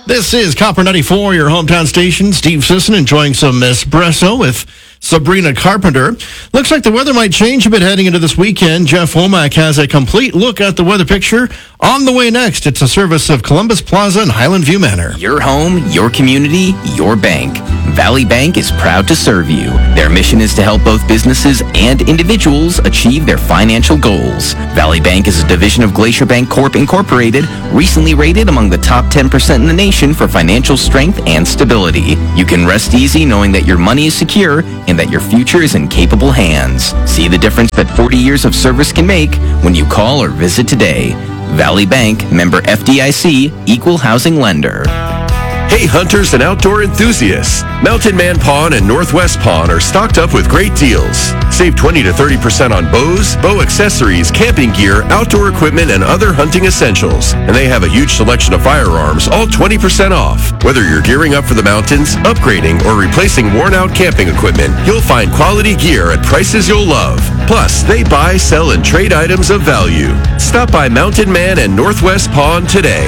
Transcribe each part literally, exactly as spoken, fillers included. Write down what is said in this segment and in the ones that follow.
This is Copper ninety-four, your hometown station. Steve Sisson enjoying some espresso with Sabrina Carpenter. Looks like the weather might change a bit heading into this weekend. Jeff Womack has a complete look at the weather picture on the way next. It's a service of Columbus Plaza and Highland View Manor. Your home, your community, your bank. Valley Bank is proud to serve you. Their mission is to help both businesses and individuals achieve their financial goals. Valley Bank is a division of Glacier Bank Corp Incorporated, recently rated among the top ten percent in the nation for financial strength and stability. You can rest easy knowing that your money is secure and that your future is in capable hands. See the difference that forty years of service can make when you call or visit today. Valley Bank, member F D I C, equal housing lender. Hey hunters and outdoor enthusiasts, Mountain Man Pawn and Northwest Pawn are stocked up with great deals. Save twenty to thirty percent on bows, bow accessories, camping gear, outdoor equipment, and other hunting essentials. And they have a huge selection of firearms, all twenty percent off. Whether you're gearing up for the mountains, upgrading, or replacing worn-out camping equipment, you'll find quality gear at prices you'll love. Plus, they buy, sell, and trade items of value. Stop by Mountain Man and Northwest Pawn today.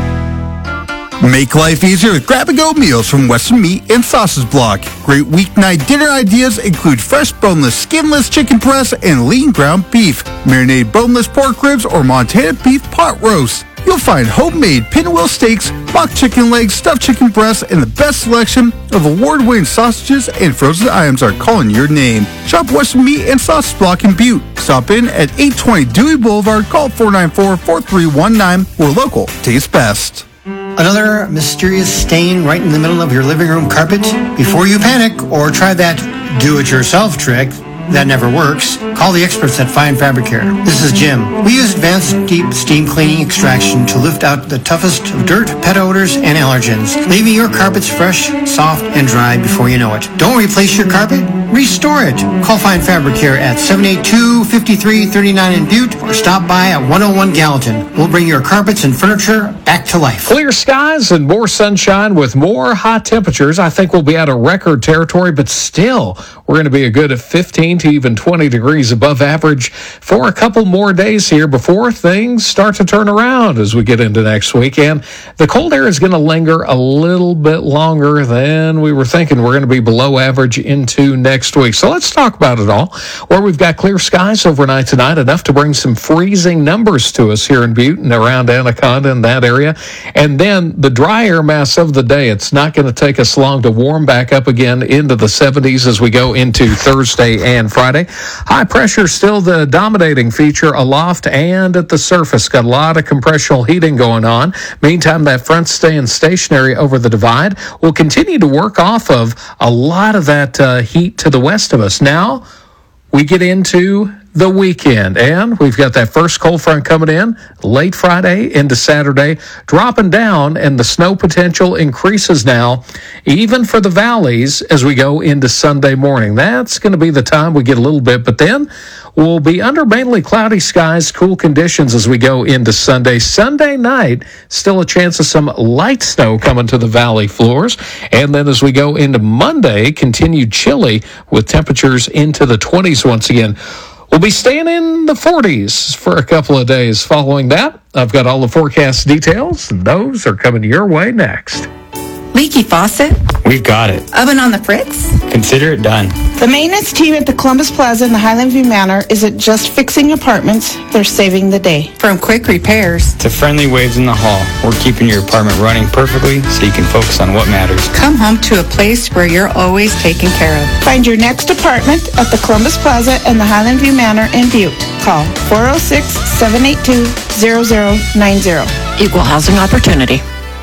Make life easier with grab-and-go meals from Western Meat and Sausage Block. Great weeknight dinner ideas include fresh boneless, skinless chicken breast and lean ground beef, marinated boneless pork ribs, or Montana beef pot roast. You'll find homemade pinwheel steaks, mock chicken legs, stuffed chicken breasts, and the best selection of award-winning sausages and frozen items are calling your name. Shop Western Meat and Sausage Block in Butte. Stop in at eight twenty Dewey Boulevard. Call four nine four, four three one nine. We're local. Taste best. Another mysterious stain right in the middle of your living room carpet? Before you panic or try that do-it-yourself trick that never works, call the experts at Fine Fabric Care. This is Jim. We use advanced deep steam cleaning extraction to lift out the toughest of dirt, pet odors, and allergens, leaving your carpets fresh, soft, and dry before you know it. Don't replace your carpet, restore it. Call Fine Fabric Care at seven eight two, five three three nine in Butte or stop by at one oh one Gallatin. We'll bring your carpets and furniture back to life. Clear skies and more sunshine with more hot temperatures. I think we'll be out of record territory, but still, we're going to be a good fifteen to even twenty degrees above average for a couple more days here before things start to turn around as we get into next week. And the cold air is going to linger a little bit longer than we were thinking. We're going to be below average into next week. So let's talk about it all. Where we've got clear skies overnight tonight, enough to bring some freezing numbers to us here in Butte and around Anaconda and that area. And then the dry air mass of the day. It's not going to take us long to warm back up again into the seventies as we go into Thursday and Friday. High pressure still the dominating feature aloft and at the surface. Got a lot of compressional heating going on. Meantime, that front staying stationary over the divide will continue to work off of a lot of that uh, heat to the west of us. Now we get into the weekend, and we've got that first cold front coming in late Friday into Saturday, dropping down, and the snow potential increases now, even for the valleys as we go into Sunday morning. That's going to be the time we get a little bit, but then we'll be under mainly cloudy skies, cool conditions as we go into Sunday. Sunday night, still a chance of some light snow coming to the valley floors, and then as we go into Monday, continued chilly with temperatures into the twenties once again. We'll be staying in the forties for a couple of days following that. I've got all the forecast details, and those are coming your way next. Leaky faucet? We've got it. Oven on the fritz? Consider it done. The maintenance team at the Columbus Plaza and the Highland View Manor isn't just fixing apartments, they're saving the day. From quick repairs to friendly waves in the hall, we're keeping your apartment running perfectly so you can focus on what matters. Come home to a place where you're always taken care of. Find your next apartment at the Columbus Plaza and the Highland View Manor in Butte. Call four oh six, seven eight two, zero zero nine zero. Equal housing opportunity.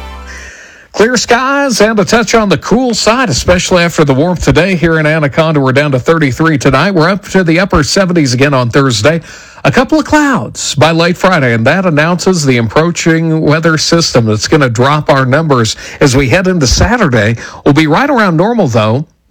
Clear skies and a touch on the cool side, especially after the warmth today here in Anaconda. We're down to thirty-three tonight. We're up to the upper seventies again on Thursday. A couple of clouds by late Friday, and that announces the approaching weather system that's going to drop our numbers as we head into Saturday. We'll be right around normal, though.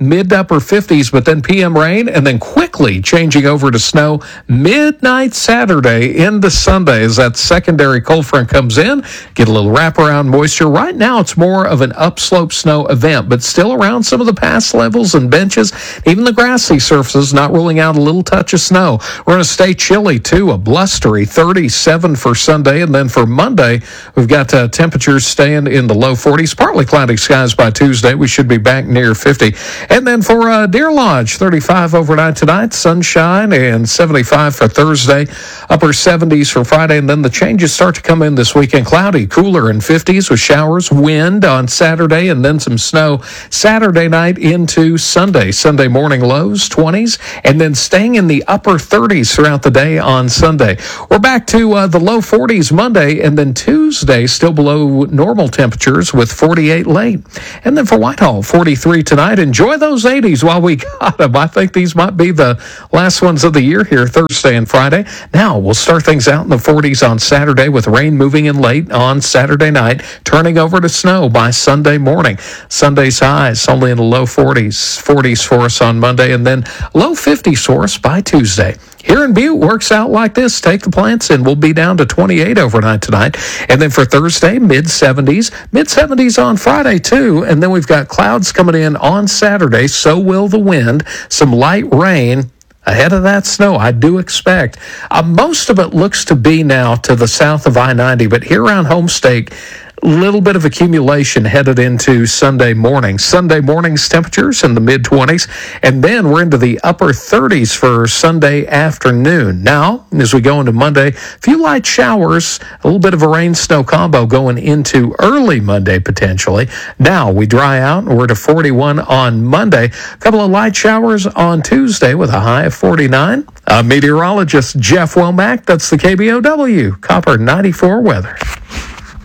mid to upper fifties, but then P M rain, and then quickly changing over to snow midnight Saturday into Sunday as that secondary cold front comes in. Get a little wraparound moisture. Right now, it's more of an upslope snow event, but still around some of the pass levels and benches, even the grassy surfaces, not ruling out a little touch of snow. We're going to stay chilly, too, a blustery thirty-seven for Sunday, and then for Monday, we've got uh, temperatures staying in the low forties, partly cloudy skies by Tuesday. We should be back near fifty. And then for uh, Deer Lodge, thirty-five overnight tonight, sunshine, and seventy-five for Thursday, upper seventies for Friday, and then the changes start to come in this weekend. Cloudy, cooler in fifties with showers, wind on Saturday, and then some snow Saturday night into Sunday. Sunday morning lows, twenties, and then staying in the upper thirties throughout the day on Sunday. We're back to uh, the low forties Monday, and then Tuesday still below normal temperatures with forty-eight late. And then for Whitehall, forty-three tonight. Enjoy those eighties while we got them. I think these might be the last ones of the year here, Thursday and Friday. Now, we'll start things out in the forties on Saturday with rain moving in late on Saturday night, turning over to snow by Sunday morning. Sunday's highs only in the low forties, forties for us on Monday, and then low fifties for us by Tuesday. Here in Butte, works out like this. Take the plants in. We'll be down to twenty-eight overnight tonight. And then for Thursday, mid-seventies. mid-seventies on Friday, too. And then we've got clouds coming in on Saturday. So will the wind. Some light rain. Ahead of that snow, I do expect. Uh, most of it looks to be now to the south of I ninety, but here around Homestake, little bit of accumulation headed into Sunday morning. Sunday morning's temperatures in the mid-twenties, and then we're into the upper thirties for Sunday afternoon. Now, as we go into Monday, a few light showers, a little bit of a rain-snow combo going into early Monday potentially. Now we dry out, and we're to forty-one on Monday. A couple of light showers on Tuesday with a high of forty-nine. Uh, meteorologist Jeff Womack, that's the K B O W Copper ninety-four weather.